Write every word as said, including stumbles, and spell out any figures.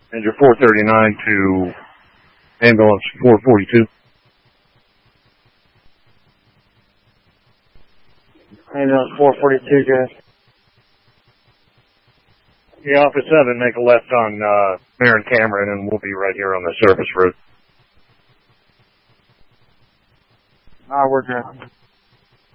Engine four thirty-nine to ambulance four forty-two. Ambulance four forty-two, guys. Yeah, Office seven, make a left on uh, Marin Cameron, and we'll be right here on the surface road. Ah, we're good.